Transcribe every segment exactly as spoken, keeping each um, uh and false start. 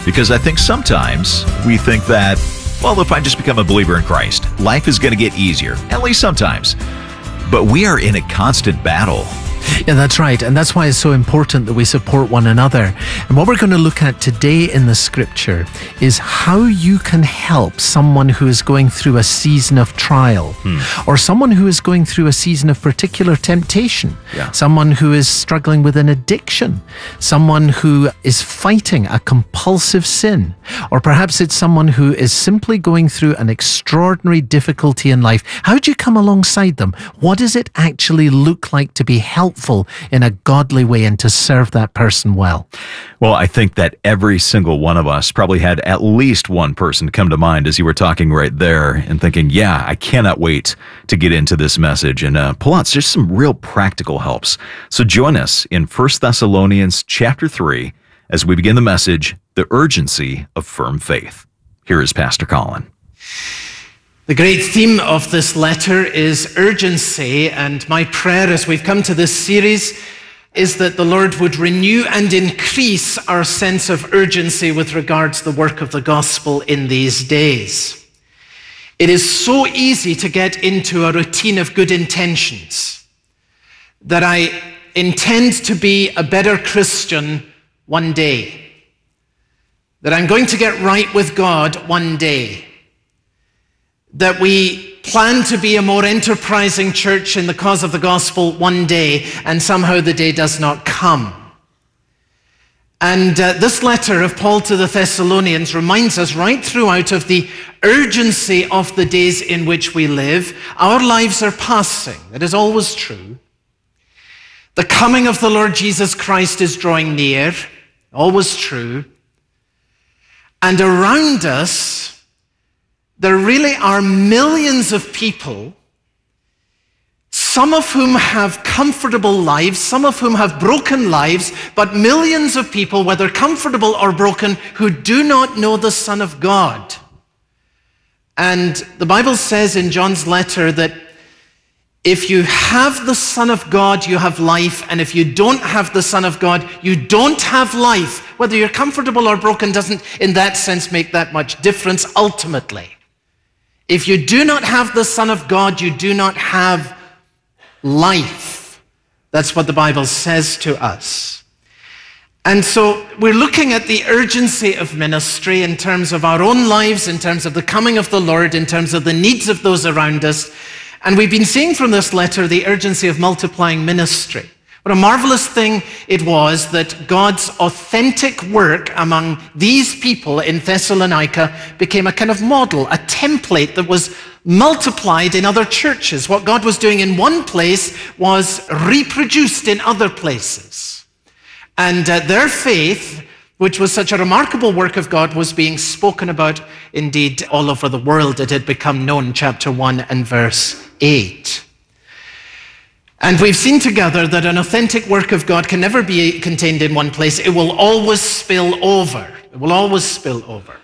Because I think sometimes we think that, well, if I just become a believer in Christ, life is going to get easier, at least sometimes. But we are in a constant battle. Yeah, that's right. And that's why it's so important that we support one another. And what we're going to look at today in the scripture is how you can help someone who is going through a season of trial, hmm. or someone who is going through a season of particular temptation, yeah. someone who is struggling with an addiction, someone who is fighting a compulsive sin, or perhaps it's someone who is simply going through an extraordinary difficulty in life. How do you come alongside them? What does it actually look like to be helpful in a godly way and to serve that person well? Well, I think that every single one of us probably had at least one person come to mind as you were talking right there and thinking, yeah, I cannot wait to get into this message and uh, pull out just some real practical helps. So join us in First Thessalonians chapter three as we begin the message, The Urgency of Firm Faith. Here is Pastor Colin. The great theme of this letter is urgency, and my prayer as we've come to this series is that the Lord would renew and increase our sense of urgency with regards to the work of the gospel in these days. It is so easy to get into a routine of good intentions, that I intend to be a better Christian one day, that I'm going to get right with God one day, that we plan to be a more enterprising church in the cause of the gospel one day, and somehow the day does not come. And uh, this letter of Paul to the Thessalonians reminds us right throughout of the urgency of the days in which we live. Our lives are passing. That is always true. The coming of the Lord Jesus Christ is drawing near. Always true. And around us, there really are millions of people, some of whom have comfortable lives, some of whom have broken lives, but millions of people, whether comfortable or broken, who do not know the Son of God. And the Bible says in John's letter that if you have the Son of God, you have life, and if you don't have the Son of God, you don't have life. Whether you're comfortable or broken doesn't, in that sense, make that much difference ultimately. If you do not have the Son of God, you do not have life. That's what the Bible says to us. And so we're looking at the urgency of ministry in terms of our own lives, in terms of the coming of the Lord, in terms of the needs of those around us. And we've been seeing from this letter the urgency of multiplying ministry. What a marvelous thing it was that God's authentic work among these people in Thessalonica became a kind of model, a template that was multiplied in other churches. What God was doing in one place was reproduced in other places. And uh, their faith, which was such a remarkable work of God, was being spoken about indeed all over the world. It had become known, chapter one and verse eight. And we've seen together that an authentic work of God can never be contained in one place. It will always spill over. It will always spill over.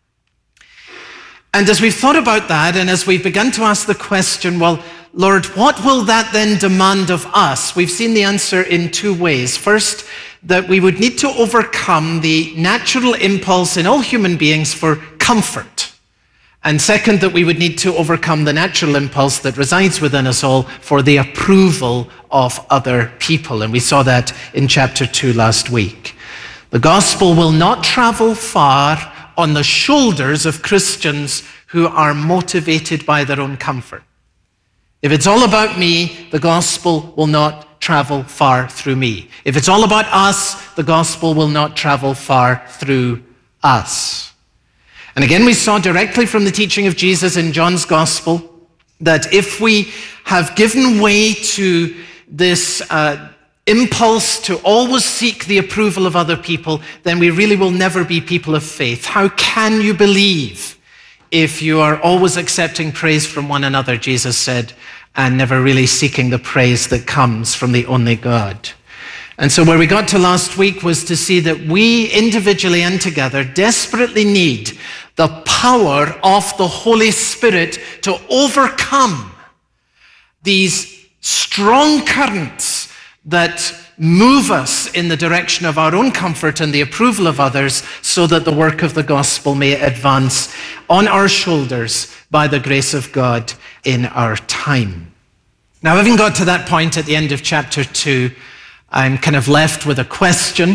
And as we've thought about that, and as we've begun to ask the question, well, Lord, what will that then demand of us? We've seen the answer in two ways. First, that we would need to overcome the natural impulse in all human beings for comfort. And second, that we would need to overcome the natural impulse that resides within us all for the approval of other people. And we saw that in chapter two last week. The gospel will not travel far on the shoulders of Christians who are motivated by their own comfort. If it's all about me, the gospel will not travel far through me. If it's all about us, the gospel will not travel far through us. And again, we saw directly from the teaching of Jesus in John's gospel that if we have given way to this uh, impulse to always seek the approval of other people, then we really will never be people of faith. How can you believe if you are always accepting praise from one another, Jesus said, and never really seeking the praise that comes from the only God? And so where we got to last week was to see that we individually and together desperately need the power of the Holy Spirit to overcome these strong currents that move us in the direction of our own comfort and the approval of others, so that the work of the gospel may advance on our shoulders by the grace of God in our time. Now, having got to that point at the end of chapter two, I'm kind of left with a question.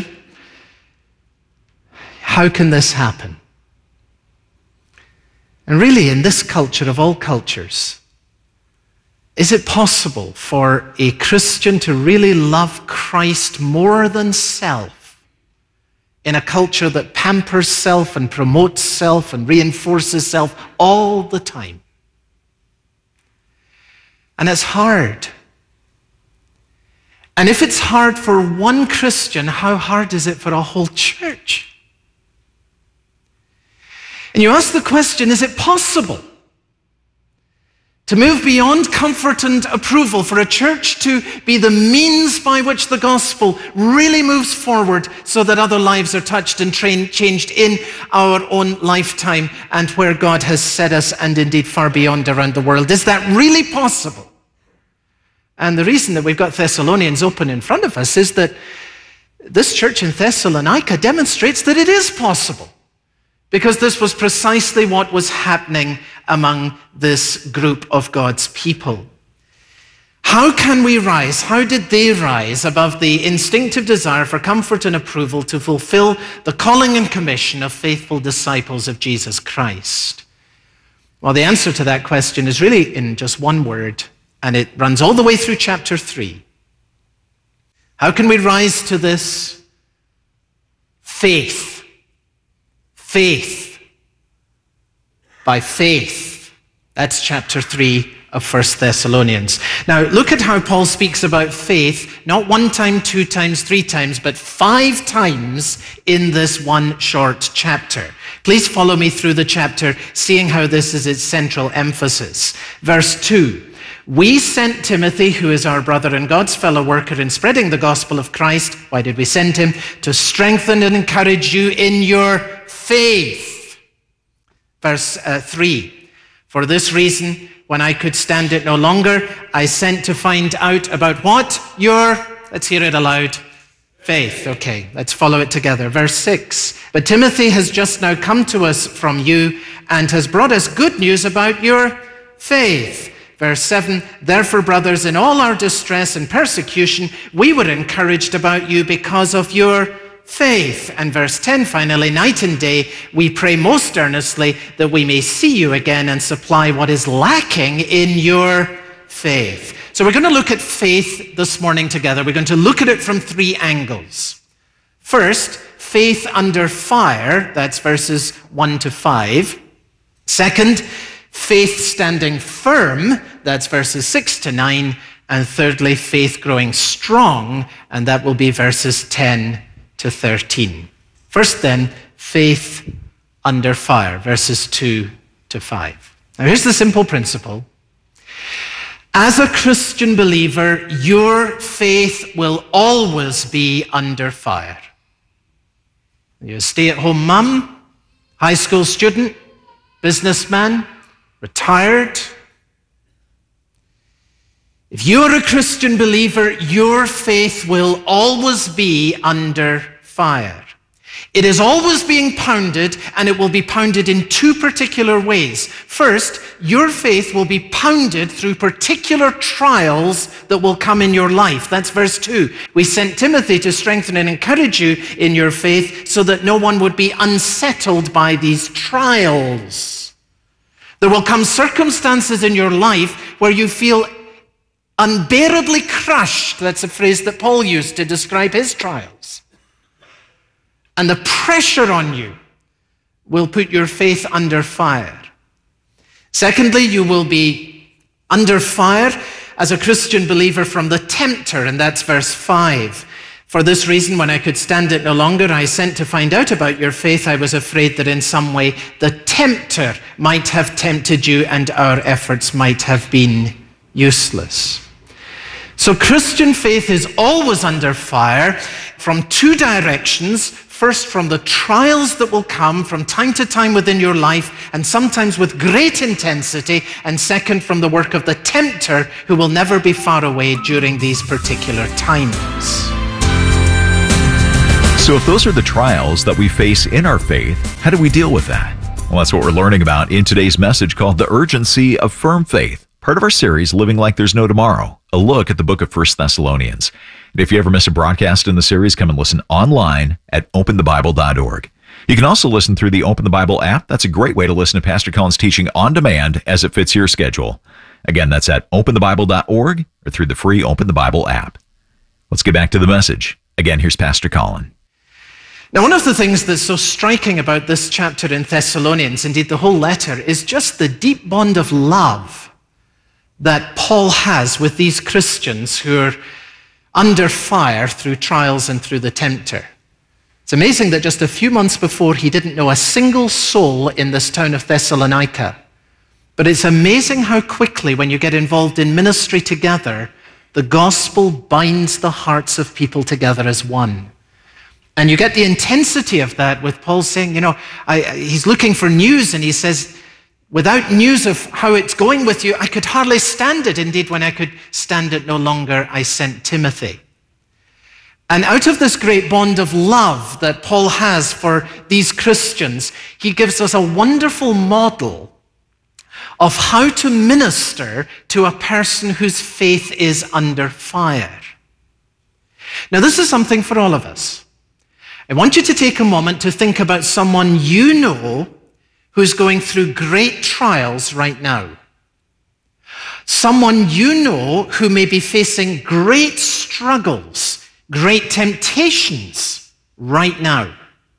How can this happen? And really, in this culture of all cultures, is it possible for a Christian to really love Christ more than self in a culture that pampers self and promotes self and reinforces self all the time? And it's hard. And if it's hard for one Christian, how hard is it for a whole church? And you ask the question, is it possible to move beyond comfort and approval, for a church to be the means by which the gospel really moves forward so that other lives are touched and trained, changed in our own lifetime and where God has set us, and indeed far beyond around the world? Is that really possible? And the reason that we've got Thessalonians open in front of us is that this church in Thessalonica demonstrates that it is possible, because this was precisely what was happening among this group of God's people. How can we rise? How did they rise above the instinctive desire for comfort and approval to fulfill the calling and commission of faithful disciples of Jesus Christ? Well, the answer to that question is really in just one word, and it runs all the way through chapter three. How can we rise to this? Faith. Faith. By faith. That's chapter three of First Thessalonians. Now, look at how Paul speaks about faith, not one time, two times, three times, but five times in this one short chapter. Please follow me through the chapter, seeing how this is its central emphasis. Verse two. We sent Timothy, who is our brother and God's fellow worker in spreading the gospel of Christ. Why did we send him? To strengthen and encourage you in your faith. Verse uh, three. For this reason, when I could stand it no longer, I sent to find out about what? Your, let's hear it aloud. Faith. Okay, let's follow it together. Verse six. But Timothy has just now come to us from you and has brought us good news about your faith. Verse seven, therefore, brothers, in all our distress and persecution, we were encouraged about you because of your faith. And verse ten, finally, night and day, we pray most earnestly that we may see you again and supply what is lacking in your faith. So we're going to look at faith this morning together. We're going to look at it from three angles. First, faith under fire. That's verses one to five. Second, faith standing firm, that's verses six to nine. And thirdly, faith growing strong, and that will be verses ten to thirteen. First then, faith under fire, verses two to five. Now here's the simple principle. As a Christian believer, your faith will always be under fire. You're a stay-at-home mum, high school student, businessman, retired. If you're a Christian believer, your faith will always be under fire. It is always being pounded, and it will be pounded in two particular ways. First, your faith will be pounded through particular trials that will come in your life. That's verse two. We sent Timothy to strengthen and encourage you in your faith so that no one would be unsettled by these trials. There will come circumstances in your life where you feel unbearably crushed. That's a phrase that Paul used to describe his trials. And the pressure on you will put your faith under fire. Secondly, you will be under fire as a Christian believer from the tempter, and that's verse five. For this reason, when I could stand it no longer, I sent to find out about your faith. I was afraid that in some way the tempter might have tempted you and our efforts might have been useless. So Christian faith is always under fire from two directions. First, from the trials that will come from time to time within your life, and sometimes with great intensity. And second, from the work of the tempter, who will never be far away during these particular times. So if those are the trials that we face in our faith, how do we deal with that? Well, that's what we're learning about in today's message called The Urgency of Firm Faith, part of our series, Living Like There's No Tomorrow, a look at the book of First Thessalonians. And if you ever miss a broadcast in the series, come and listen online at open the bible dot org. You can also listen through the Open the Bible app. That's a great way to listen to Pastor Colin's teaching on demand as it fits your schedule. Again, that's at open the bible dot org or through the free Open the Bible app. Let's get back to the message. Again, here's Pastor Colin. Now, one of the things that's so striking about this chapter in Thessalonians, indeed the whole letter, is just the deep bond of love that Paul has with these Christians who are under fire through trials and through the tempter. It's amazing that just a few months before, he didn't know a single soul in this town of Thessalonica. But it's amazing how quickly, when you get involved in ministry together, the gospel binds the hearts of people together as one. And you get the intensity of that with Paul saying, you know, I, he's looking for news, and he says, without news of how it's going with you, I could hardly stand it. Indeed, when I could stand it no longer, I sent Timothy. And out of this great bond of love that Paul has for these Christians, he gives us a wonderful model of how to minister to a person whose faith is under fire. Now, this is something for all of us. I want you to take a moment to think about someone you know who's going through great trials right now. Someone you know who may be facing great struggles, great temptations right now.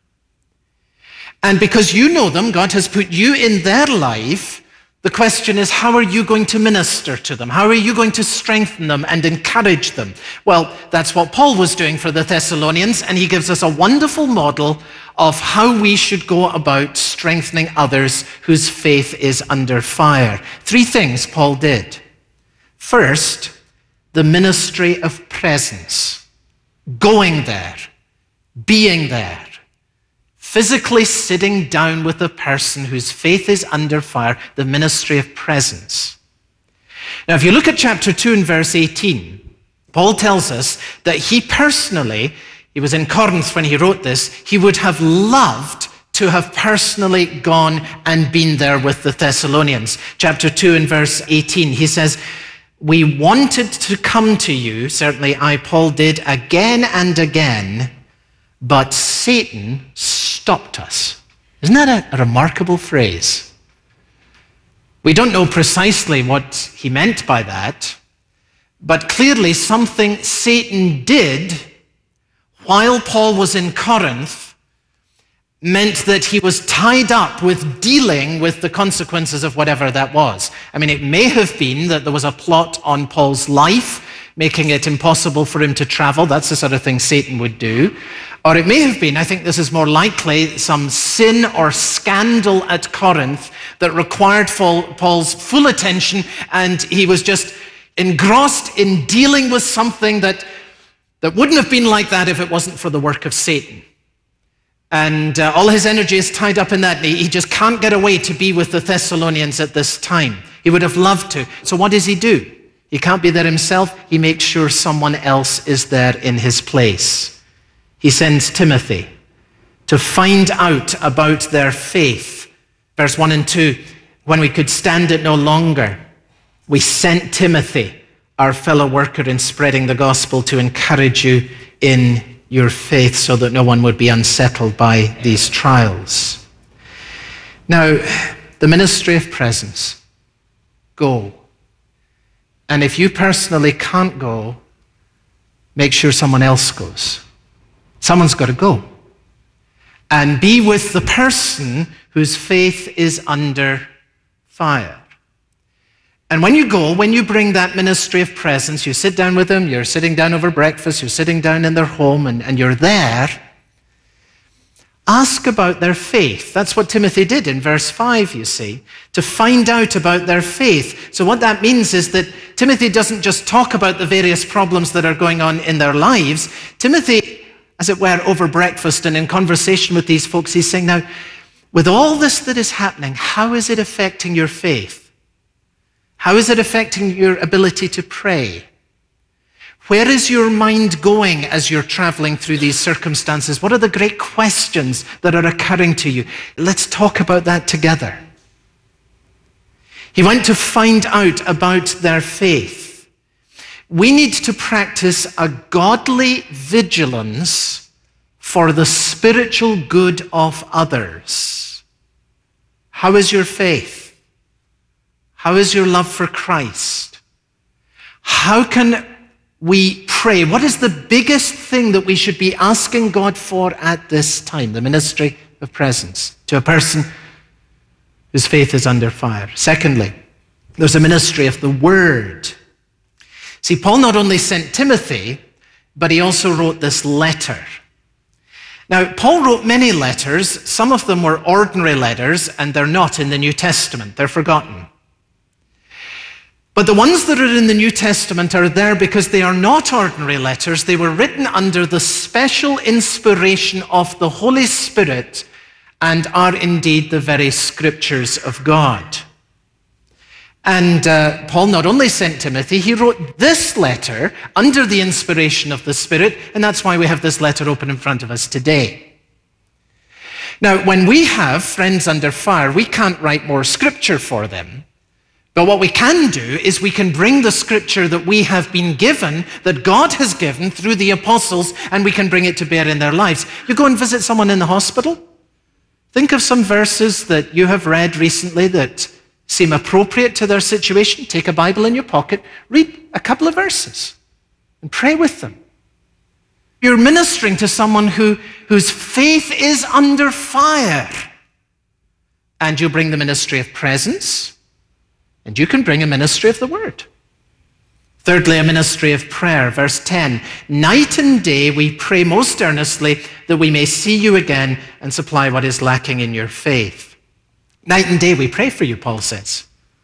And because you know them, God has put you in their life. The question is, how are you going to minister to them? How are you going to strengthen them and encourage them? Well, that's what Paul was doing for the Thessalonians, and he gives us a wonderful model of how we should go about strengthening others whose faith is under fire. Three things Paul did. First, the ministry of presence. Going there, being there. Physically sitting down with a person whose faith is under fire, the ministry of presence. Now, if you look at chapter two and verse eighteen, Paul tells us that he personally, he was in Corinth when he wrote this, he would have loved to have personally gone and been there with the Thessalonians. Chapter two and verse eighteen, he says, we wanted to come to you, certainly I, Paul, did again and again, but Satan stopped us. Isn't that a, a remarkable phrase? We don't know precisely what he meant by that, but clearly something Satan did while Paul was in Corinth meant that he was tied up with dealing with the consequences of whatever that was. I mean, it may have been that there was a plot on Paul's life, making it impossible for him to travel. That's the sort of thing Satan would do. Or it may have been, I think this is more likely, some sin or scandal at Corinth that required Paul's full attention, and he was just engrossed in dealing with something that, that wouldn't have been like that if it wasn't for the work of Satan. And uh, all his energy is tied up in that. He, he just can't get away to be with the Thessalonians at this time. He would have loved to. So what does he do? He can't be there himself. He makes sure someone else is there in his place. He sends Timothy to find out about their faith. Verse one and two, when we could stand it no longer, we sent Timothy, our fellow worker in spreading the gospel, to encourage you in your faith so that no one would be unsettled by these trials. Now, the ministry of presence. Go. And if you personally can't go, make sure someone else goes. Someone's got to go. And be with the person whose faith is under fire. And when you go, when you bring that ministry of presence, you sit down with them, you're sitting down over breakfast, you're sitting down in their home, and, and you're there, ask about their faith. That's what Timothy did in verse five, you see, to find out about their faith. So what that means is that Timothy doesn't just talk about the various problems that are going on in their lives. Timothy, as it were, over breakfast and in conversation with these folks, he's saying, now, with all this that is happening, how is it affecting your faith? How is it affecting your ability to pray? Where is your mind going as you're traveling through these circumstances? What are the great questions that are occurring to you? Let's talk about that together. He went to find out about their faith. We need to practice a godly vigilance for the spiritual good of others. How is your faith? How is your love for Christ? How can we pray? What is the biggest thing that we should be asking God for at this time? The ministry of presence to a person whose faith is under fire. Secondly, there's a ministry of the word. See, Paul not only sent Timothy, but he also wrote this letter. Now, Paul wrote many letters. Some of them were ordinary letters, and they're not in the New Testament. They're forgotten. But the ones that are in the New Testament are there because they are not ordinary letters. They were written under the special inspiration of the Holy Spirit and are indeed the very scriptures of God. And uh, Paul not only sent Timothy, he wrote this letter under the inspiration of the Spirit, and that's why we have this letter open in front of us today. Now, when we have friends under fire, we can't write more scripture for them. But what we can do is we can bring the scripture that we have been given, that God has given through the apostles, and we can bring it to bear in their lives. You go and visit someone in the hospital. Think of some verses that you have read recently that seem appropriate to their situation. Take a Bible in your pocket, read a couple of verses, and pray with them. You're ministering to someone who, whose faith is under fire. And you bring the ministry of presence, and you can bring a ministry of the word. Thirdly, a ministry of prayer. Verse ten, night and day we pray most earnestly that we may see you again and supply what is lacking in your faith. Night and day we pray for you, Paul says.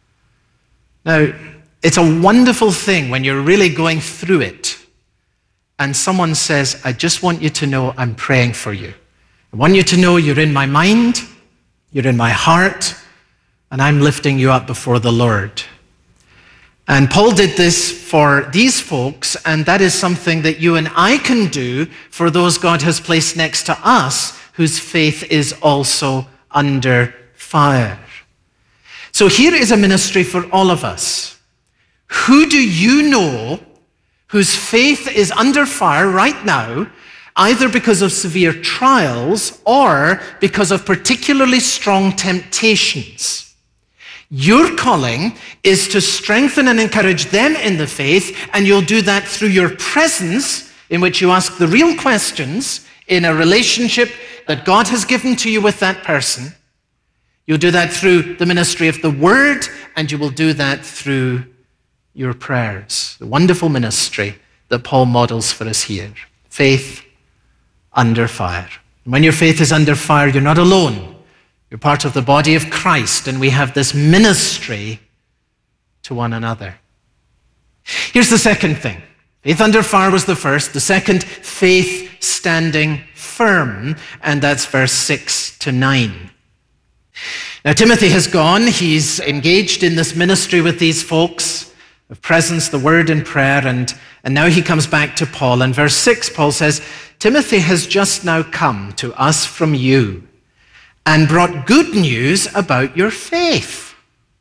Now, it's a wonderful thing when you're really going through it and someone says, I just want you to know I'm praying for you. I want you to know you're in my mind, you're in my heart, and I'm lifting you up before the Lord. And Paul did this for these folks, and that is something that you and I can do for those God has placed next to us whose faith is also under fire. So here is a ministry for all of us. Who do you know whose faith is under fire right now, either because of severe trials or because of particularly strong temptations? Your calling is to strengthen and encourage them in the faith, and you'll do that through your presence, in which you ask the real questions in a relationship that God has given to you with that person. You'll do that through the ministry of the word, and you will do that through your prayers. The wonderful ministry that Paul models for us here. Faith under fire. And when your faith is under fire, you're not alone. You're part of the body of Christ, and we have this ministry to one another. Here's the second thing. Faith under fire was the first. The second, faith standing firm, and that's verse six to nine. Now, Timothy has gone. He's engaged in this ministry with these folks of presence, the word, and prayer, and, and now he comes back to Paul. And verse six, Paul says, Timothy has just now come to us from you and brought good news about your faith.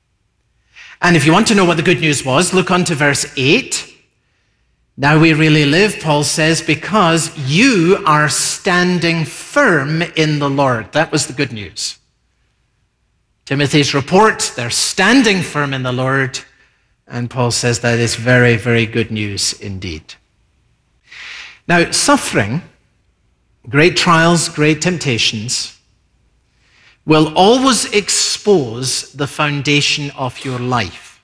And if you want to know what the good news was, look on to verse eight. Now we really live, Paul says, because you are standing firm in the Lord. That was the good news. Timothy's report, they're standing firm in the Lord. And Paul says that is very, very good news indeed. Now, suffering, great trials, great temptations, will always expose the foundation of your life.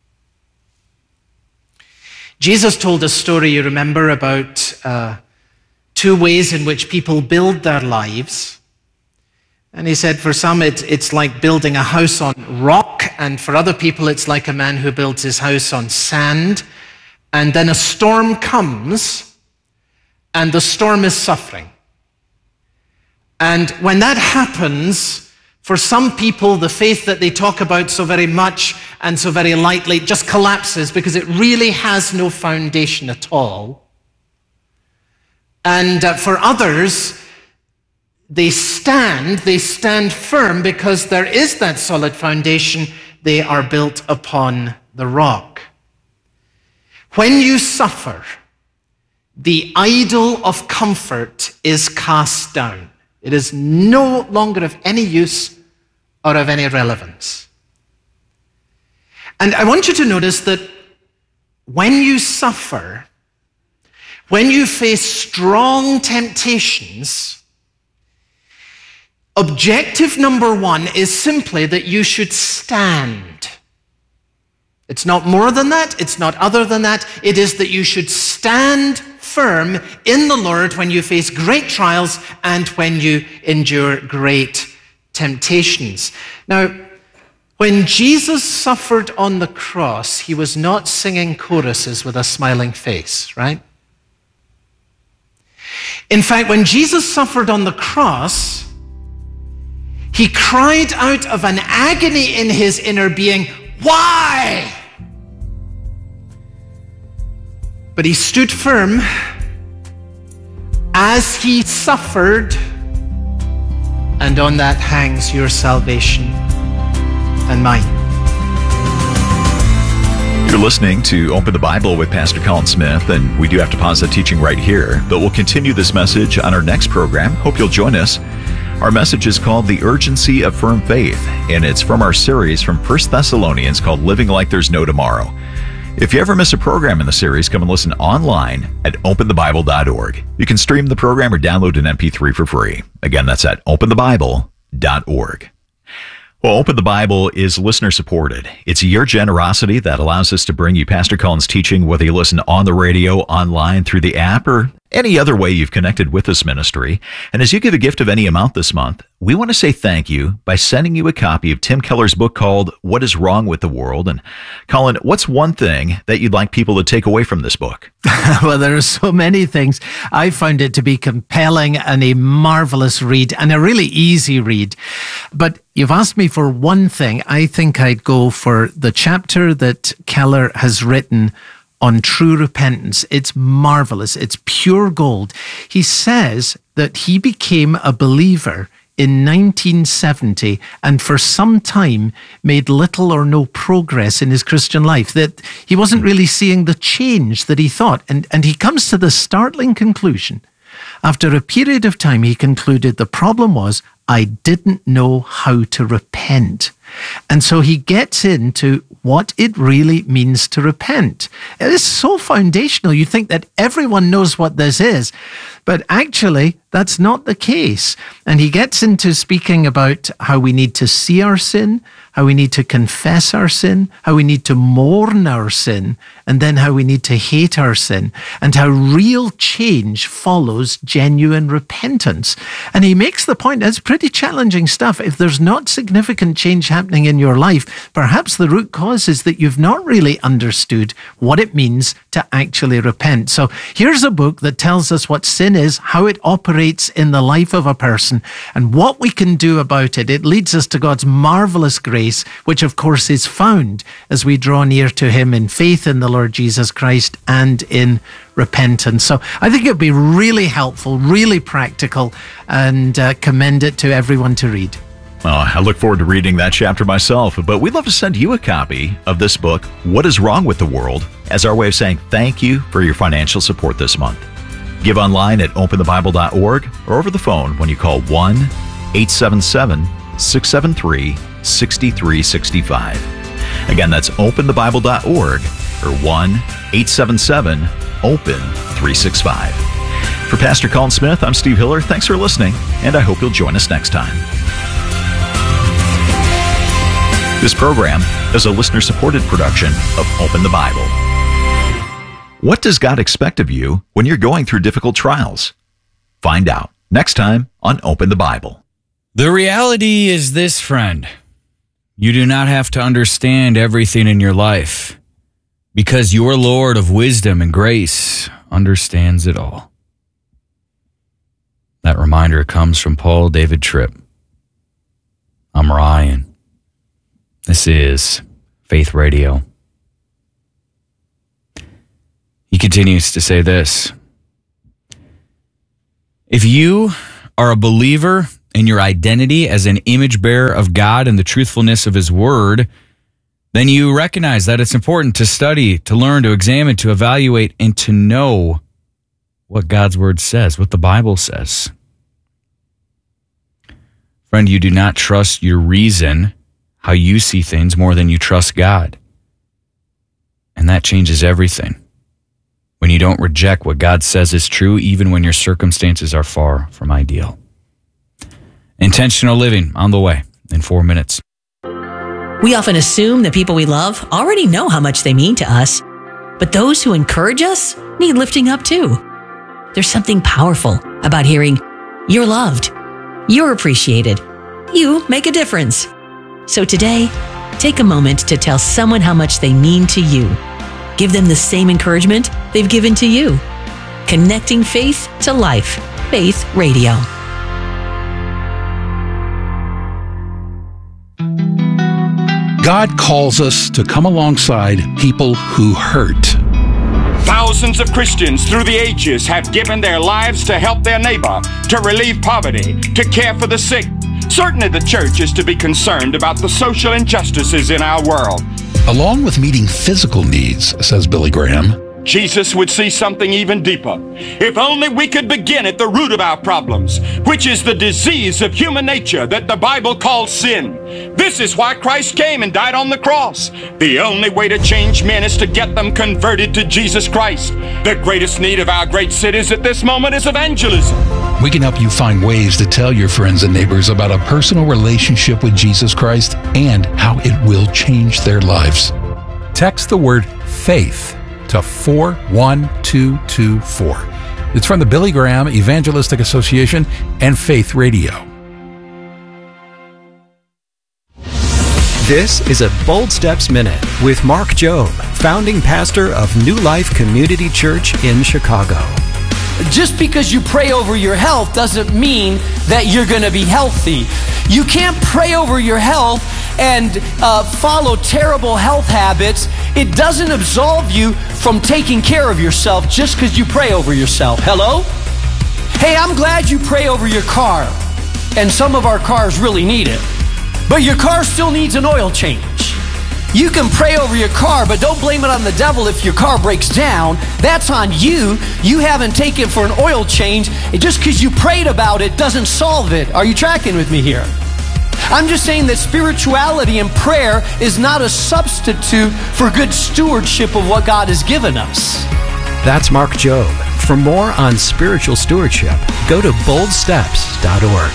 Jesus told a story, you remember, about uh, two ways in which people build their lives. And he said for some it, it's like building a house on rock, and for other people it's like a man who builds his house on sand. And then a storm comes, and the storm is suffering. And when that happens, For some people, the faith that they talk about so very much and so very lightly just collapses because it really has no foundation at all. And uh, for others, they stand, they stand firm because there is that solid foundation. They are built upon the rock. When you suffer, the idol of comfort is cast down. It is no longer of any use or of any relevance. And I want you to notice that when you suffer, when you face strong temptations, objective number one is simply that you should stand. It's not more than that. It's not other than that. It is that you should stand firm in the Lord when you face great trials and when you endure great temptations. Now, when Jesus suffered on the cross, he was not singing choruses with a smiling face, right? In fact, when Jesus suffered on the cross, he cried out of an agony in his inner being, "Why?" But he stood firm as he suffered, and on that hangs your salvation and mine. You're listening to Open the Bible with Pastor Colin Smith, and we do have to pause the teaching right here, but we'll continue this message on our next program. Hope you'll join us. Our message is called The Urgency of Firm Faith, and it's from our series from First Thessalonians called Living Like There's No Tomorrow. If you ever miss a program in the series, come and listen online at open the bible dot org. You can stream the program or download an M P three for free. Again, that's at open the bible dot org. Well, Open the Bible is listener-supported. It's your generosity that allows us to bring you Pastor Colin's teaching, whether you listen on the radio, online, through the app, or any other way you've connected with this ministry. And as you give a gift of any amount this month, we want to say thank you by sending you a copy of Tim Keller's book called What is Wrong with the World? And Colin, what's one thing that you'd like people to take away from this book? Well, there are so many things. I found it to be compelling and a marvelous read and a really easy read. But you've asked me for one thing. I think I'd go for the chapter that Keller has written on true repentance. It's marvelous. It's pure gold. He says that he became a believer in nineteen seventy and for some time made little or no progress in his Christian life, that he wasn't really seeing the change that he thought. And, and he comes to the startling conclusion. After a period of time, he concluded the problem was, I didn't know how to repent. And so he gets into what it really means to repent. It is so foundational. You think that everyone knows what this is, but actually that's not the case. And he gets into speaking about how we need to see our sin, how we need to confess our sin, how we need to mourn our sin, and then how we need to hate our sin, and how real change follows genuine repentance. And he makes the point, it's pretty challenging stuff. If there's not significant change happening in your life, perhaps the root cause is that you've not really understood what it means to actually repent. So here's a book that tells us what sin is, how it operates in the life of a person, and what we can do about it. It leads us to God's marvelous grace, which of course is found as we draw near to him in faith in the Lord Jesus Christ and in repentance. So I think it would be really helpful, really practical, and uh, commend it to everyone to read. Well, I look forward to reading that chapter myself, but we'd love to send you a copy of this book, What is Wrong with the World, as our way of saying thank you for your financial support this month. Give online at open the bible dot org or over the phone when you call one eight seven seven, six seven three, six three six five. Again, that's open the bible dot org or one eight seven seven, open three six five. For Pastor Colin Smith, I'm Steve Hiller. Thanks for listening, and I hope you'll join us next time. This program is a listener-supported production of Open the Bible. What does God expect of you when you're going through difficult trials? Find out next time on Open the Bible. The reality is this, friend. You do not have to understand everything in your life, because your Lord of wisdom and grace understands it all. That reminder comes from Paul David Tripp. I'm This is Faith Radio. He continues to say this. If you are a believer in your identity as an image bearer of God and the truthfulness of His Word, then you recognize that it's important to study, to learn, to examine, to evaluate, and to know what God's Word says, what the Bible says. Friend, you do not trust your reason, how you see things, more than you trust God. And that changes everything. When you don't reject what God says is true, even when your circumstances are far from ideal. Intentional living on the way in four minutes. We often assume that people we love already know how much they mean to us, but those who encourage us need lifting up too. There's something powerful about hearing, "You're loved, you're appreciated, you make a difference." So today, take a moment to tell someone how much they mean to you. Give them the same encouragement they've given to you. Connecting faith to life. Faith Radio. God calls us to come alongside people who hurt. Thousands of Christians through the ages have given their lives to help their neighbor, to relieve poverty, to care for the sick. Certainly the church is to be concerned about the social injustices in our world. Along with meeting physical needs, says Billy Graham, Jesus would see something even deeper. If only we could begin at the root of our problems, which is the disease of human nature that the Bible calls sin. This is why Christ came and died on the cross. The only way to change men is to get them converted to Jesus Christ. The greatest need of our great cities at this moment is evangelism. We can help you find ways to tell your friends and neighbors about a personal relationship with Jesus Christ and how it will change their lives. Text the word FAITH to four one two two four. It's from the Billy Graham Evangelistic Association and Faith Radio. This is a Bold Steps Minute with Mark Jobe, founding pastor of New Life Community Church in Chicago. Just because you pray over your health doesn't mean that you're going to be healthy. You can't pray over your health and uh, follow terrible health habits. It doesn't absolve you from taking care of yourself just because you pray over yourself. Hello? Hey, I'm glad you pray over your car, and some of our cars really need it. But your car still needs an oil change. You can pray over your car, but don't blame it on the devil if your car breaks down. That's on you. You haven't taken for an oil change. Just because you prayed about it doesn't solve it. Are you tracking with me here? I'm just saying that spirituality and prayer is not a substitute for good stewardship of what God has given us. That's Mark Jobe. For more on spiritual stewardship, go to bold steps dot org.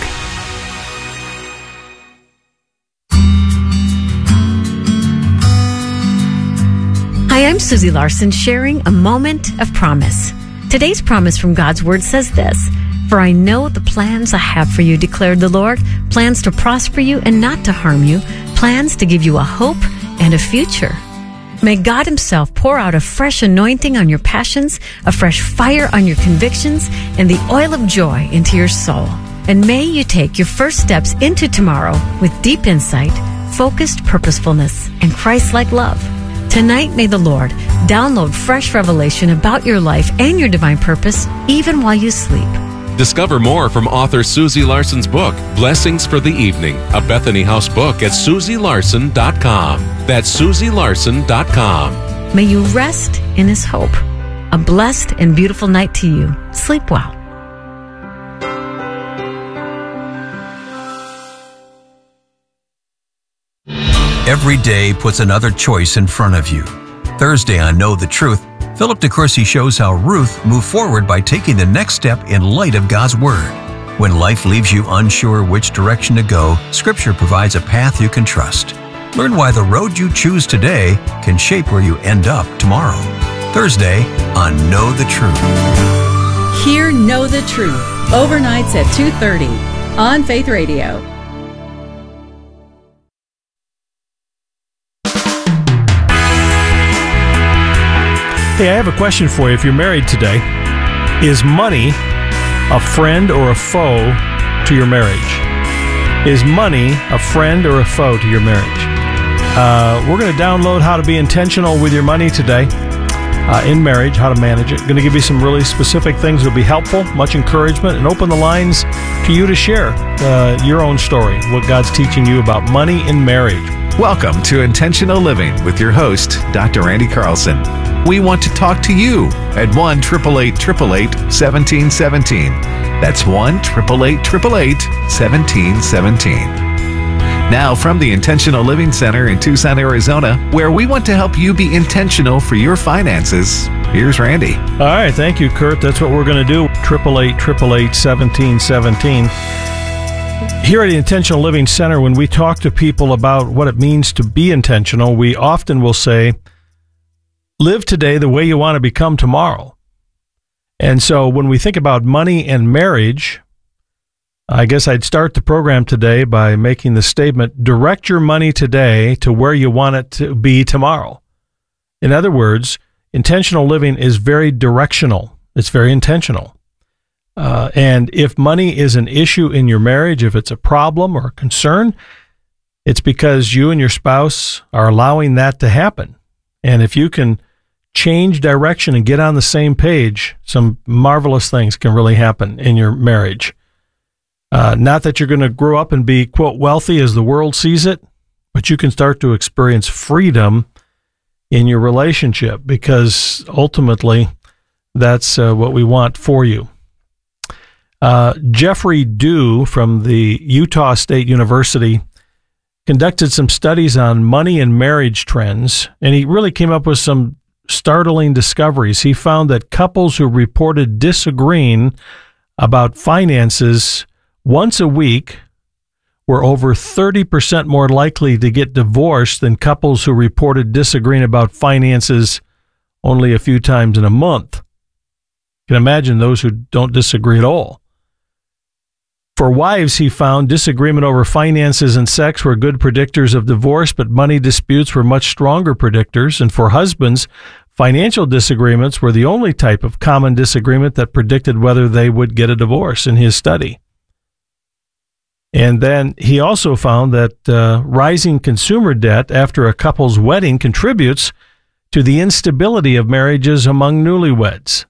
Hi, I'm Susie Larson, sharing a moment of promise. Today's promise from God's Word says this: "For I know the plans I have for you, declared the Lord, plans to prosper you and not to harm you, plans to give you a hope and a future." May God Himself pour out a fresh anointing on your passions, a fresh fire on your convictions, and the oil of joy into your soul. And may you take your first steps into tomorrow with deep insight, focused purposefulness, and Christ-like love. Tonight, may the Lord download fresh revelation about your life and your divine purpose, even while you sleep. Discover more from author Susie Larson's book, Blessings for the Evening, a Bethany House book at susie larson dot com. That's susie larson dot com. May you rest in His hope. A blessed and beautiful night to you. Sleep well. Every day puts another choice in front of you. Thursday on Know the Truth, Philip DeCourcy shows how Ruth moved forward by taking the next step in light of God's Word. When life leaves you unsure which direction to go, Scripture provides a path you can trust. Learn why the road you choose today can shape where you end up tomorrow. Thursday on Know the Truth. Hear Know the Truth, overnights at two thirty on Faith Radio. Hey, I have a question for you. If you're married today, is money a friend or a foe to your marriage? Is money a friend or a foe to your marriage? Uh, we're going to download How to Be Intentional with Your Money today uh, in marriage, how to manage it. Going to give you some really specific things that will be helpful, much encouragement, and open the lines to you to share uh, your own story, what God's teaching you about money in marriage. Welcome to Intentional Living with your host, Doctor Randy Carlson. We want to talk to you at one eight eight eight eight eight, one seven one seven. That's one eight eight eight eight eight, one seven one seven. Now from the Intentional Living Center in Tucson, Arizona, where we want to help you be intentional for your finances, here's Randy. All right, thank you, Kurt. That's what we're going to do. eight eight eight eight eight eight, one seven one seven. Here at the Intentional Living Center, when we talk to people about what it means to be intentional, we often will say, live today the way you want to become tomorrow. And so when we think about money and marriage, I guess I'd start the program today by making the statement, direct your money today to where you want it to be tomorrow. In other words, intentional living is very directional. It's very intentional. Uh, and if money is an issue in your marriage, if it's a problem or a concern, it's because you and your spouse are allowing that to happen. And if you can change direction and get on the same page, some marvelous things can really happen in your marriage. Uh, not that you're going to grow up and be, quote, wealthy as the world sees it, but you can start to experience freedom in your relationship because ultimately that's uh, what we want for you. Uh, Jeffrey Dew from the Utah State University conducted some studies on money and marriage trends, and he really came up with some startling discoveries. He found that couples who reported disagreeing about finances once a week were over thirty percent more likely to get divorced than couples who reported disagreeing about finances only a few times in a month. You can imagine those who don't disagree at all. For wives, he found disagreement over finances and sex were good predictors of divorce, but money disputes were much stronger predictors. And for husbands, financial disagreements were the only type of common disagreement that predicted whether they would get a divorce in his study. And then he also found that uh, rising consumer debt after a couple's wedding contributes to the instability of marriages among newlyweds.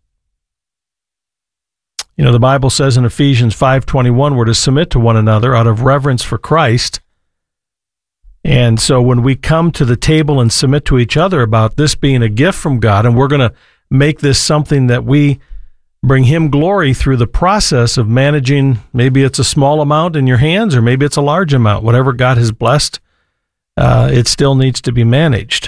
You know, the Bible says in Ephesians five twenty-one, we're to submit to one another out of reverence for Christ. And so when we come to the table and submit to each other about this being a gift from God, and we're going to make this something that we bring Him glory through the process of managing, maybe it's a small amount in your hands or maybe it's a large amount, whatever God has blessed, uh, it still needs to be managed.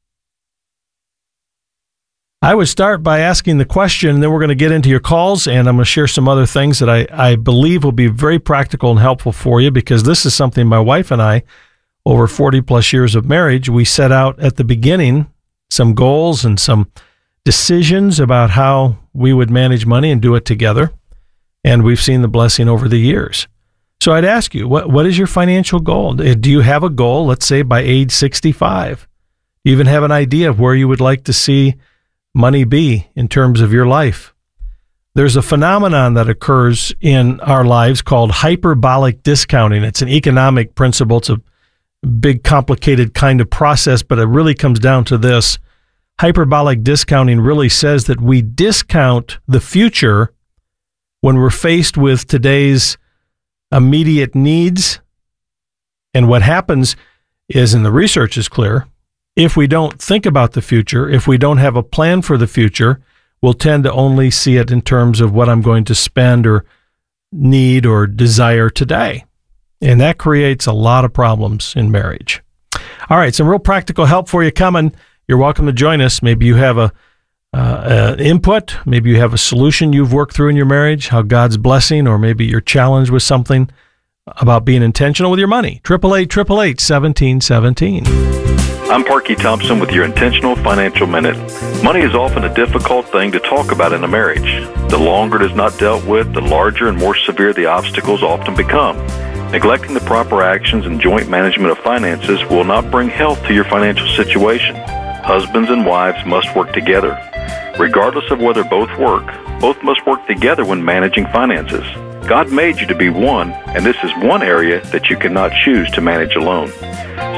I would start by asking the question, and then we're going to get into your calls, and I'm going to share some other things that I, I believe will be very practical and helpful for you, because this is something my wife and I, over forty plus years of marriage, we set out at the beginning some goals and some decisions about how we would manage money and do it together. And we've seen the blessing over the years. So I'd ask you, what what is your financial goal? Do you have a goal, let's say by age sixty-five? Do you even have an idea of where you would like to see money be in terms of your life? There's a phenomenon that occurs in our lives called hyperbolic discounting. It's an economic principle. It's a big, complicated kind of process, but it really comes down to this. Hyperbolic discounting really says that we discount the future when we're faced with today's immediate needs. And what happens is, and the research is clear, if we don't think about the future, if we don't have a plan for the future, we'll tend to only see it in terms of what I'm going to spend or need or desire today. And that creates a lot of problems in marriage. All right, some real practical help for you coming. You're welcome to join us. Maybe you have a uh, an input. Maybe you have a solution you've worked through in your marriage, how God's blessing, or maybe you're challenged with something about being intentional with your money. eight eight eight, eight eight eight, one seven one seven. I'm Parky Thompson with your Intentional Financial Minute. Money is often a difficult thing to talk about in a marriage. The longer it is not dealt with, the larger and more severe the obstacles often become. Neglecting the proper actions and joint management of finances will not bring health to your financial situation. Husbands and wives must work together. Regardless of whether both work, both must work together when managing finances. God made you to be one, and this is one area that you cannot choose to manage alone.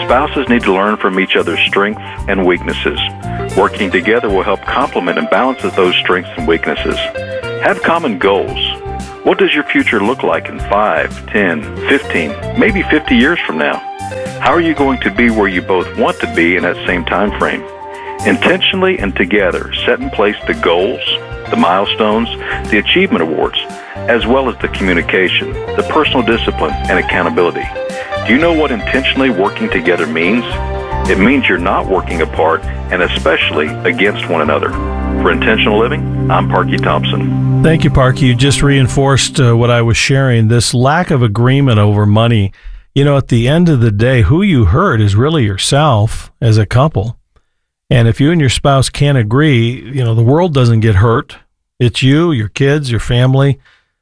Spouses need to learn from each other's strengths and weaknesses. Working together will help complement and balance those strengths and weaknesses. Have common goals. What does your future look like in five, ten, fifteen, maybe fifty years from now? How are you going to be where you both want to be in that same time frame? Intentionally and together, set in place the goals, the milestones, the achievement awards, as well as the communication, the personal discipline, and accountability. Do you know what intentionally working together means? It means you're not working apart and especially against one another. For Intentional Living, I'm Parky Thompson. Thank you, Parky. You just reinforced uh, what I was sharing, this lack of agreement over money. You know, at the end of the day, who you hurt is really yourself as a couple. And if you and your spouse can't agree, you know, the world doesn't get hurt. It's you, your kids, your family.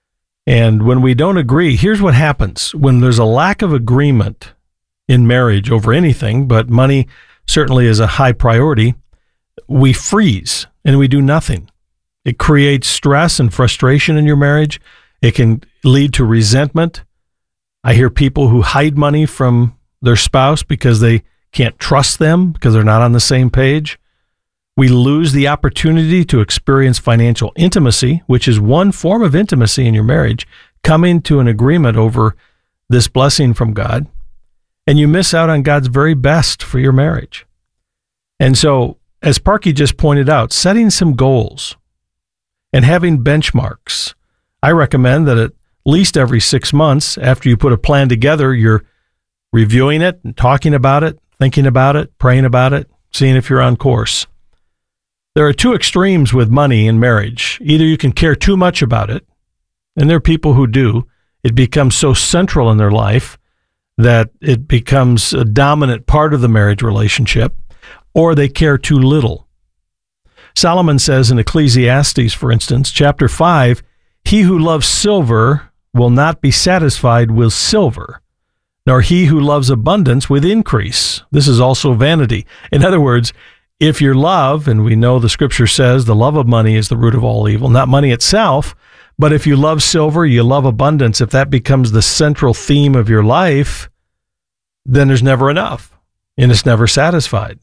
And when we don't agree, here's what happens. When there's a lack of agreement in marriage over anything, but money certainly is a high priority, we freeze and we do nothing. It creates stress and frustration in your marriage. It can lead to resentment. I hear people who hide money from their spouse because they can't trust them because they're not on the same page. We lose the opportunity to experience financial intimacy, which is one form of intimacy in your marriage, coming to an agreement over this blessing from God. And you miss out on God's very best for your marriage. And so, as Parky just pointed out, setting some goals and having benchmarks. I recommend that at least every six months after you put a plan together, you're reviewing it and talking about it, thinking about it, praying about it, seeing if you're on course. There are two extremes with money in marriage. Either you can care too much about it, and there are people who do. It becomes so central in their life that it becomes a dominant part of the marriage relationship, or they care too little. Solomon says in Ecclesiastes, for instance, chapter five, "He who loves silver will not be satisfied with silver, nor he who loves abundance with increase." This is also vanity. In other words, if your love, and we know the scripture says the love of money is the root of all evil, not money itself, but if you love silver, you love abundance, if that becomes the central theme of your life, then there's never enough, and it's never satisfied.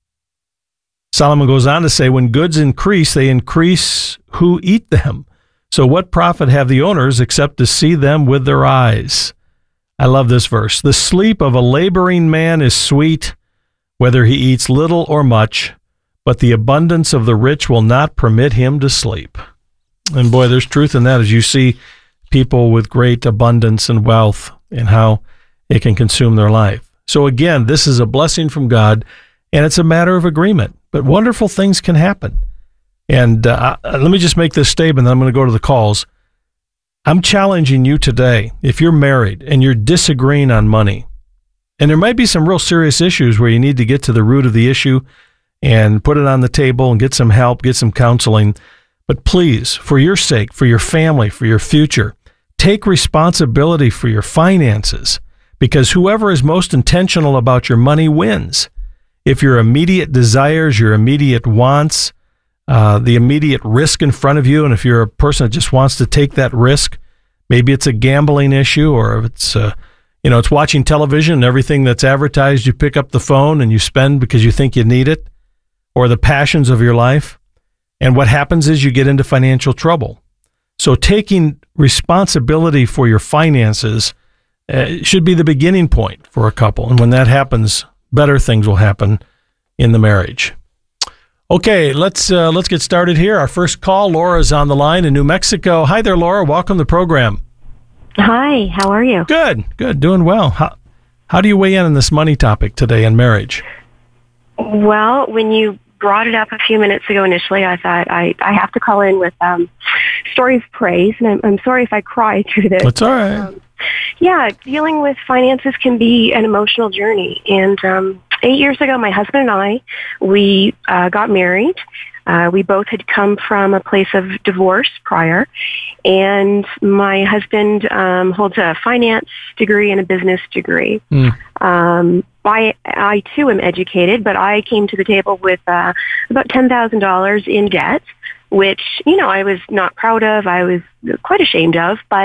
Solomon goes on to say, when goods increase, they increase who eat them. So what profit have the owners except to see them with their eyes? I love this verse. The sleep of a laboring man is sweet, whether he eats little or much, but the abundance of the rich will not permit him to sleep. And boy, there's truth in that as you see people with great abundance and wealth and how it can consume their life. So again, this is a blessing from God, and it's a matter of agreement. But wonderful things can happen. And uh, let me just make this statement, then I'm going to go to the calls. I'm challenging you today, if you're married and you're disagreeing on money, and there might be some real serious issues where you need to get to the root of the issue and put it on the table and get some help, get some counseling. But please, for your sake, for your family, for your future, take responsibility for your finances, because whoever is most intentional about your money wins. If your immediate desires, your immediate wants, uh, the immediate risk in front of you, and if you're a person that just wants to take that risk, maybe it's a gambling issue, or if it's uh, you know, it's watching television and everything that's advertised, you pick up the phone and you spend because you think you need it, or the passions of your life. And what happens is you get into financial trouble. So taking responsibility for your finances uh, should be the beginning point for a couple. And when that happens, better things will happen in the marriage. Okay, let's uh, let's get started here. Our first call, Laura's on the line in New Mexico. Hi there, Laura. Welcome to the program. Hi, how are you? Good, good, doing well. How, how do you weigh in on this money topic today in marriage? Well, when you brought it up a few minutes ago initially, I thought I, I have to call in with um, story of praise, and I'm, I'm sorry if I cry through this. That's all right. Um, yeah, dealing with finances can be an emotional journey. And um, eight years ago, my husband and I, we uh, got married. Uh, we both had come from a place of divorce prior, and my husband um, holds a finance degree and a business degree. Mm. Um, I, I too am educated, but I came to the table with uh, about ten thousand dollars in debt, which, you know, I was not proud of. I was quite ashamed of, but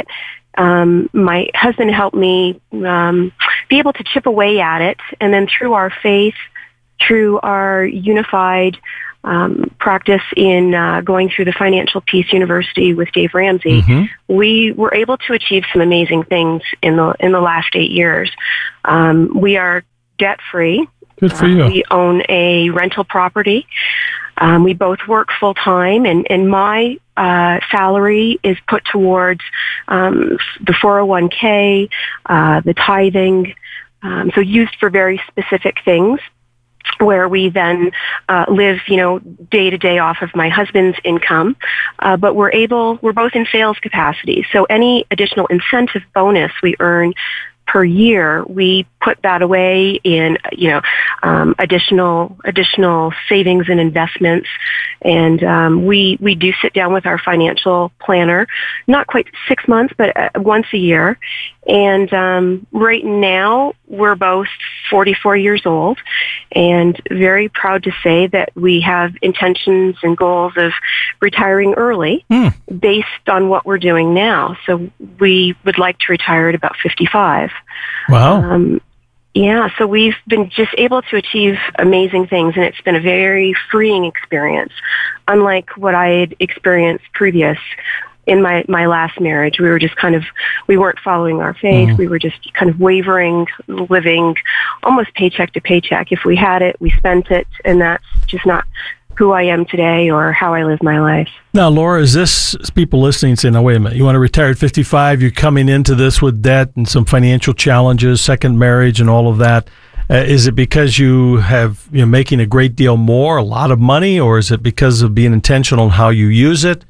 Um, my husband helped me um, be able to chip away at it, and then through our faith, through our unified um, practice in uh, going through the Financial Peace University with Dave Ramsey, mm-hmm. we were able to achieve some amazing things in the in the last eight years. Um, we are debt free. Good for you. Uh, we own a rental property. Um, we both work full time, and, and my uh, salary is put towards um, the four oh one k, uh, the tithing, um, so used for very specific things, where we then uh, live, you know, day to day off of my husband's income. Uh, but we're able, we're both in sales capacity, so any additional incentive bonus we earn per year, we put that away in, you know, um, additional additional savings and investments. And um, we we do sit down with our financial planner, not quite six months, but uh, once a year. And um, right now, we're both forty-four years old, and very proud to say that we have intentions and goals of retiring early, mm. based on what we're doing now. So we would like to retire at about fifty-five. Wow. Um, yeah, so we've been just able to achieve amazing things, and it's been a very freeing experience, unlike what I had experienced previous. In my, my last marriage, we were just kind of, we weren't following our faith. Mm. We were just kind of wavering, living almost paycheck to paycheck. If we had it, we spent it, and that's just not who I am today or how I live my life. Now, Laura, is this people listening saying, now, wait a minute, you want to retire at fifty-five, you're coming into this with debt and some financial challenges, second marriage and all of that. Uh, is it because you have, you know, making a great deal more, a lot of money, or is it because of being intentional in how you use it?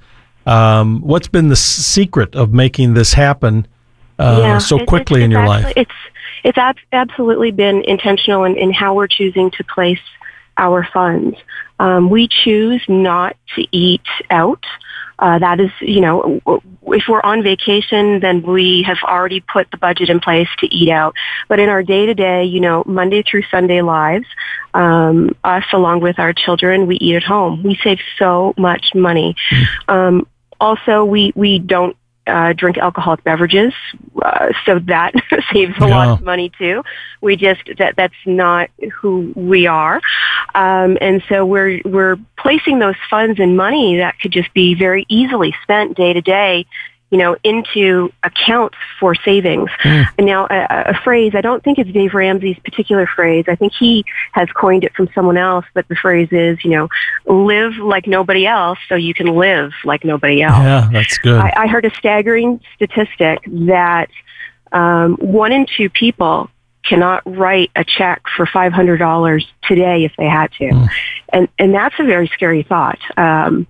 Um, what's been the secret of making this happen uh, yeah, so it, quickly it's, in your it's life? Actually, it's it's ab- absolutely been intentional in, in how we're choosing to place our funds. Um, we choose not to eat out. Uh, that is, you know, if we're on vacation, then we have already put the budget in place to eat out. But in our day-to-day, you know, Monday through Sunday lives, um, us along with our children, we eat at home. We save so much money. Um, also, we, we don't uh, drink alcoholic beverages, uh, so that saves a yeah. lot of money too. We just that that's not who we are, um, and so we're we're placing those funds and money that could just be very easily spent day to day, you know, into accounts for savings. Mm. And now a, a phrase, I don't think it's Dave Ramsey's particular phrase. I think he has coined it from someone else, but the phrase is, you know, live like nobody else so you can live like nobody else. Yeah, that's good. I, I heard a staggering statistic that um, one in two people cannot write a check for five hundred dollars today if they had to. Mm. And and that's a very scary thought. Um,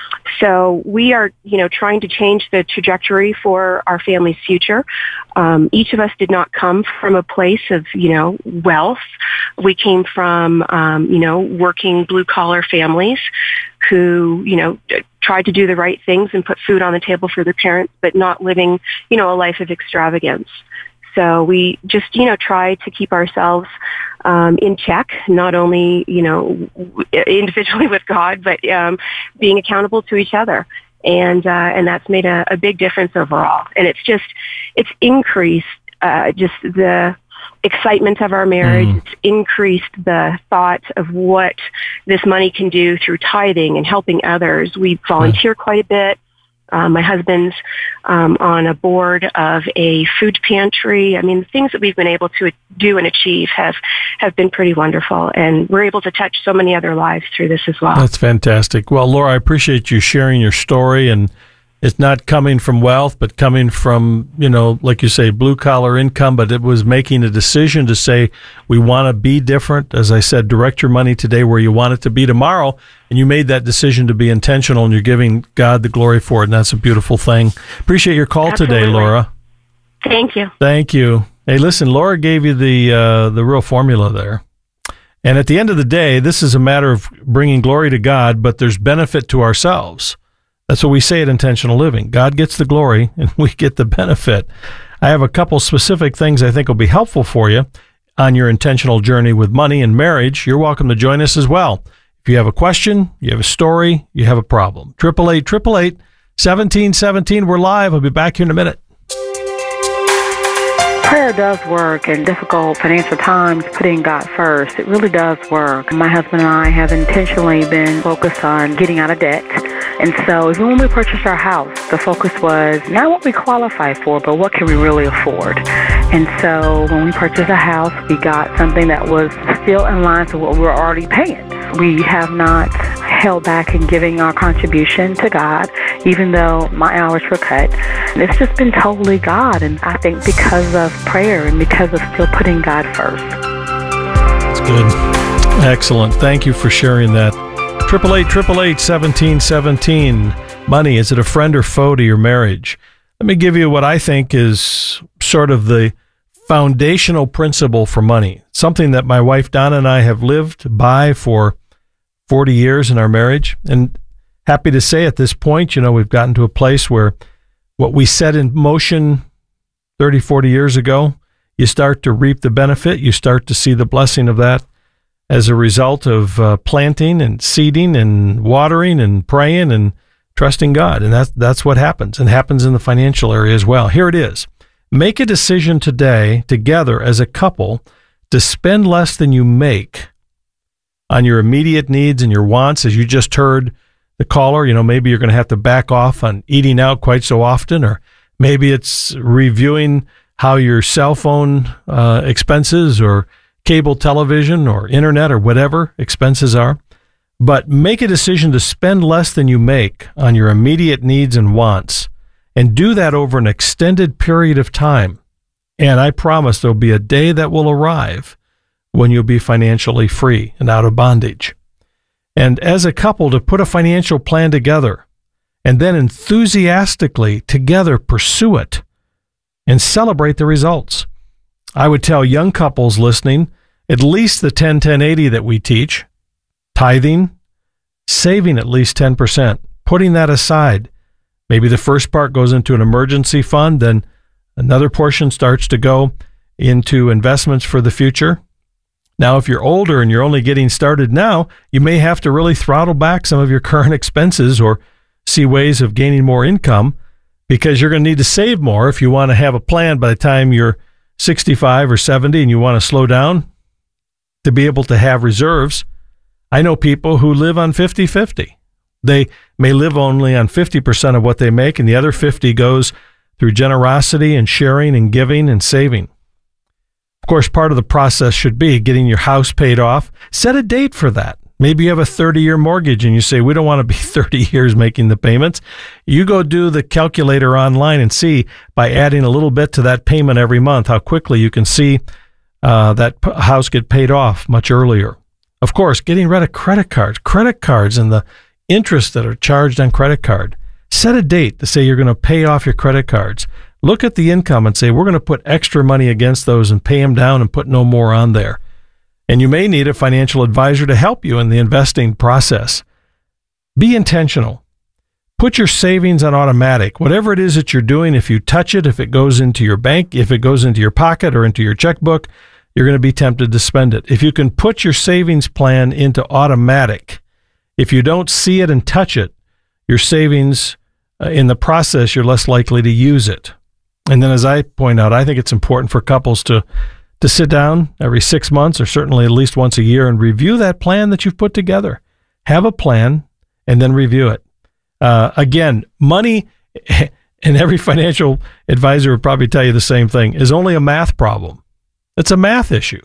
so we are, you know, trying to change the trajectory for our family's future. Um, each of us did not come from a place of, you know, wealth. We came from, um, you know, working blue-collar families who, you know, tried to do the right things and put food on the table for their parents, but not living, you know, a life of extravagance. So we just, you know, try to keep ourselves um, in check, not only, you know, individually with God, but um, being accountable to each other. And uh, and that's made a, a big difference overall. And it's just, it's increased uh, just the excitement of our marriage. Mm. It's increased the thought of what this money can do through tithing and helping others. We volunteer mm. quite a bit. Uh, my husband's um, on a board of a food pantry. I mean, the things that we've been able to do and achieve have, have been pretty wonderful, and we're able to touch so many other lives through this as well. That's fantastic. Well, Laura, I appreciate you sharing your story, and it's not coming from wealth, but coming from, you know, like you say, blue-collar income, but it was making a decision to say, we want to be different. As I said, direct your money today where you want it to be tomorrow, and you made that decision to be intentional, and you're giving God the glory for it, and that's a beautiful thing. Appreciate your call Absolutely. today, Laura. Thank you. Thank you. Hey, listen, Laura gave you the uh, the real formula there. And at the end of the day, this is a matter of bringing glory to God, but there's benefit to ourselves. That's what we say at Intentional Living. God gets the glory, and we get the benefit. I have a couple specific things I think will be helpful for you on your intentional journey with money and marriage. You're welcome to join us as well. If you have a question, you have a story, you have a problem. eight eight eight, eight eight eight, one seven one seven. We're live. I'll be back here in a minute. Prayer does work in difficult financial times, putting God first. It really does work. My husband and I have intentionally been focused on getting out of debt. And so even when we purchased our house, the focus was not what we qualify for, but what can we really afford. And so when we purchased a house, we got something that was still in line to what we were already paying. We have not held back in giving our contribution to God, even though my hours were cut. And it's just been totally God, and I think because of prayer and because of still putting God first. That's good. Excellent. Thank you for sharing that. Triple eight, triple eight, seventeen seventeen. Money, is it a friend or foe to your marriage? Let me give you what I think is sort of the foundational principle for money. Something that my wife Donna and I have lived by for forty years in our marriage. And happy to say at this point, you know, we've gotten to a place where what we set in motion thirty, forty years ago, you start to reap the benefit. You start to see the blessing of that as a result of uh, planting and seeding and watering and praying and trusting God. And that's, that's what happens, and happens in the financial area as well. Here it is. Make a decision today together as a couple to spend less than you make on your immediate needs and your wants. As you just heard the caller, you know, maybe you're going to have to back off on eating out quite so often, or maybe it's reviewing how your cell phone uh, expenses or cable television or internet or whatever expenses are. But make a decision to spend less than you make on your immediate needs and wants, and do that over an extended period of time. And I promise there'll be a day that will arrive when you'll be financially free and out of bondage. And as a couple, to put a financial plan together and then enthusiastically together pursue it and celebrate the results. I would tell young couples listening, at least the ten ten eighty that we teach, tithing, saving at least ten percent, putting that aside. Maybe the first part goes into an emergency fund, then another portion starts to go into investments for the future. Now, if you're older and you're only getting started now, you may have to really throttle back some of your current expenses or see ways of gaining more income, because you're going to need to save more if you want to have a plan by the time you're sixty-five or seventy and you want to slow down to be able to have reserves. I know people who live on fifty-fifty. They may live only on fifty percent of what they make, and the other fifty goes through generosity and sharing and giving and saving. Of course, part of the process should be getting your house paid off. Set a date for that. Maybe you have a thirty-year mortgage and you say, we don't want to be thirty years making the payments. You go do the calculator online and see, by adding a little bit to that payment every month, how quickly you can see uh, that p- house get paid off much earlier. Of course, getting rid of credit cards, credit cards and the interest that are charged on credit card. Set a date to say you're going to pay off your credit cards. Look at the income and say, we're going to put extra money against those and pay them down and put no more on there. And you may need a financial advisor to help you in the investing process. Be intentional. Put your savings on automatic. Whatever it is that you're doing, if you touch it, if it goes into your bank, if it goes into your pocket or into your checkbook, you're going to be tempted to spend it. If you can put your savings plan into automatic, if you don't see it and touch it, your savings, uh, in the process, you're less likely to use it. And then, as I point out, I think it's important for couples to to sit down every six months or certainly at least once a year and review that plan that you've put together. Have a plan and then review it. Uh, again, money, and every financial advisor would probably tell you the same thing, is only a math problem. It's a math issue.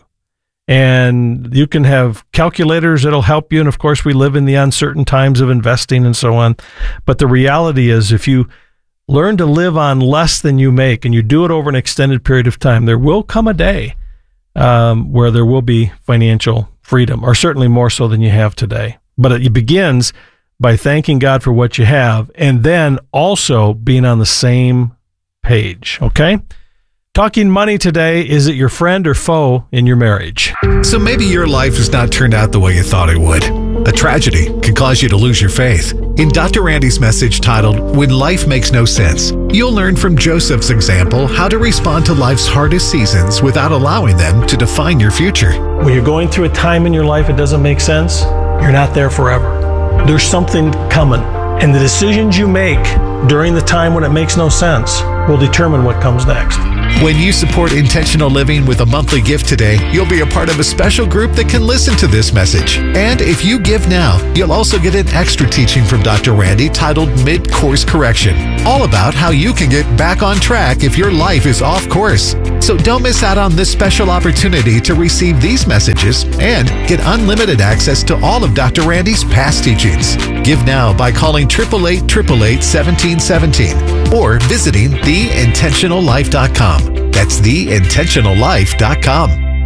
And you can have calculators that'll help you. And of course, we live in the uncertain times of investing and so on. But the reality is, if you learn to live on less than you make and you do it over an extended period of time, there will come a day um, where there will be financial freedom, or certainly more so than you have today. But it begins by thanking God for what you have, and then also being on the same page. Okay? Talking money today. Is it your friend or foe in your marriage? So maybe your life has not turned out the way you thought it would. A tragedy can cause you to lose your faith. In Doctor Randy's message titled, When Life Makes No Sense, you'll learn from Joseph's example how to respond to life's hardest seasons without allowing them to define your future. When you're going through a time in your life it doesn't make sense, you're not there forever. There's something coming. And the decisions you make during the time when it makes no sense will determine what comes next. When you support Intentional Living with a monthly gift today, you'll be a part of a special group that can listen to this message. And if you give now, you'll also get an extra teaching from Doctor Randy titled Mid-Course Correction, all about how you can get back on track if your life is off course. So don't miss out on this special opportunity to receive these messages and get unlimited access to all of Doctor Randy's past teachings. Give now by calling eight eight eight, eight eight eight, one seven one seven or visiting the intentional life dot com. That's the intentional life dot com.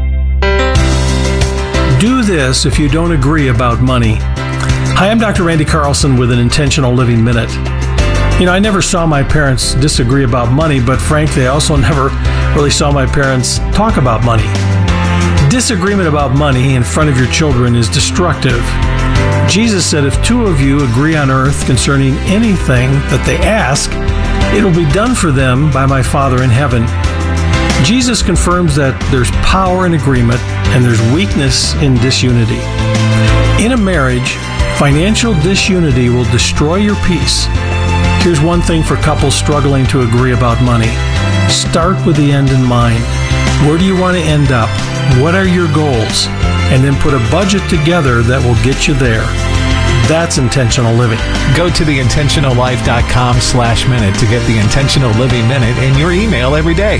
Do this if you don't agree about money. Hi, I'm Doctor Randy Carlson with an Intentional Living Minute. You know, I never saw my parents disagree about money, but frankly, I also never really saw my parents talk about money. Disagreement about money in front of your children is destructive. Jesus said, if two of you agree on earth concerning anything that they ask, it will be done for them by my Father in heaven. Jesus confirms that there's power in agreement and there's weakness in disunity. In a marriage, financial disunity will destroy your peace. Here's one thing for couples struggling to agree about money. Start with the end in mind. Where do you want to end up? What are your goals? And then put a budget together that will get you there. That's intentional living. Go to the intentional life dot com slash minute to get the Intentional Living Minute in your email every day.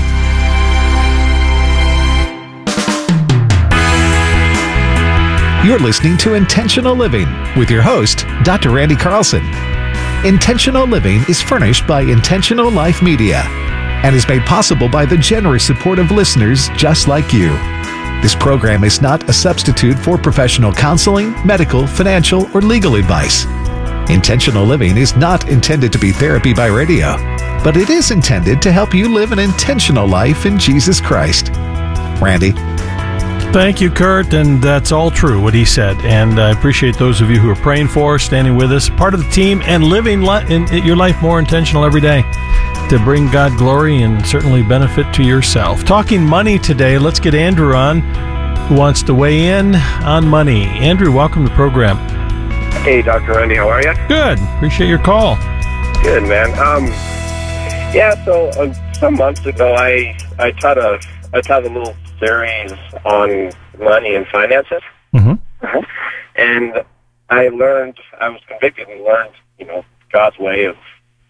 You're listening to Intentional Living with your host, Doctor Randy Carlson. Intentional Living is furnished by Intentional Life Media and is made possible by the generous support of listeners just like you. This program is not a substitute for professional counseling, medical, financial, or legal advice. Intentional Living is not intended to be therapy by radio, but it is intended to help you live an intentional life in Jesus Christ. Randy. Thank you, Kurt, and that's all true, what he said. And I appreciate those of you who are praying for us, standing with us, part of the team, and living li- in, in your life more intentional every day to bring God glory and certainly benefit to yourself. Talking money today, let's get Andrew on, who wants to weigh in on money. Andrew, welcome to the program. Hey, Doctor Randy, how are you? Good. Appreciate your call. Good, man. Um, yeah, so uh, some months ago, I I taught a I taught a little series on money and finances, mm-hmm. uh-huh. and I learned, I was convicted and learned, you know, God's way of,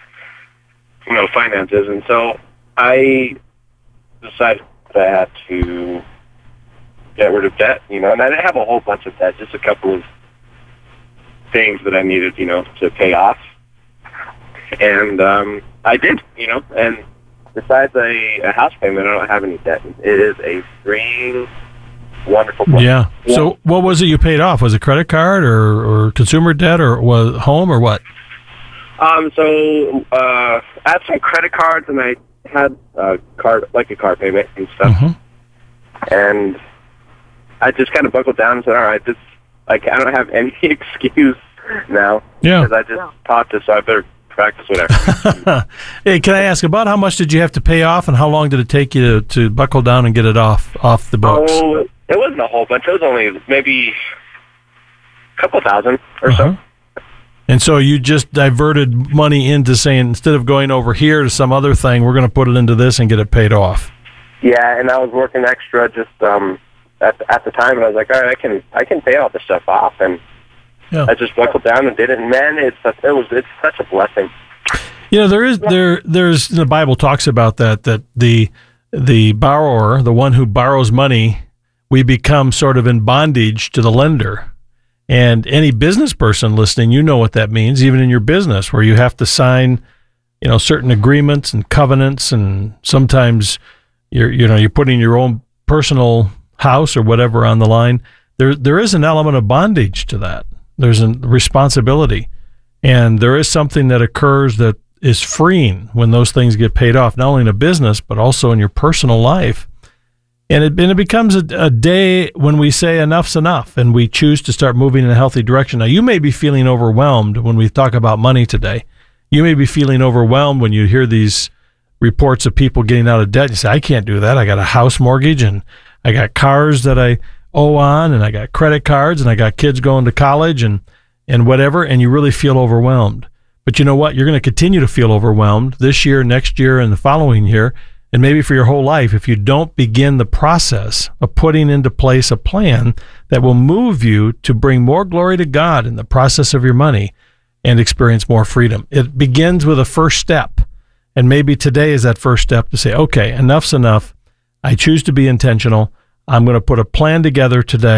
you know, finances, and so I decided that I had to get rid of debt, you know, and I didn't have a whole bunch of debt, just a couple of things that I needed, you know, to pay off, and um, I did, you know, and besides a, a house payment, I don't have any debt. It is a free, wonderful place. Yeah. yeah. So what was it you paid off? Was it credit card or, or consumer debt or was home or what? Um. So uh, I had some credit cards and I had a card, like a car payment and stuff. Mm-hmm. And I just kind of buckled down and said, all right, this, like, I don't have any excuse now. Yeah. Because I just taught this, so I better practice whatever. Hey, can I ask about how much did you have to pay off, and how long did it take you to, to buckle down and get it off off the books? Oh, it wasn't a whole bunch. It was only maybe a couple thousand or uh-huh. so. And so you just diverted money into saying, instead of going over here to some other thing, we're going to put it into this and get it paid off. Yeah, and I was working extra just um, at the, at the time, and I was like, all right, I can I can pay all this stuff off, and yeah. I just buckled down and did it. And man, it's such, it was it's such a blessing. You know, there is there there's the Bible talks about that that the the borrower, the one who borrows money, we become sort of in bondage to the lender. And any business person listening, you know what that means, even in your business, where you have to sign, you know, certain agreements and covenants, and sometimes you're you know you're putting your own personal house or whatever on the line. There there is an element of bondage to that. There's a responsibility, and there is something that occurs that is freeing when those things get paid off, not only in a business, but also in your personal life. And it, and it becomes a, a day when we say enough's enough, and we choose to start moving in a healthy direction. Now, you may be feeling overwhelmed when we talk about money today. You may be feeling overwhelmed when you hear these reports of people getting out of debt. You say, I can't do that. I got a house mortgage, and I got cars that I owe on, and I got credit cards, and I got kids going to college, and, and whatever, and you really feel overwhelmed. But you know what? You're going to continue to feel overwhelmed this year, next year, and the following year, and maybe for your whole life, if you don't begin the process of putting into place a plan that will move you to bring more glory to God in the process of your money and experience more freedom. It begins with a first step. And maybe today is that first step to say, okay, enough's enough. I choose to be intentional. I'm going to put a plan together today.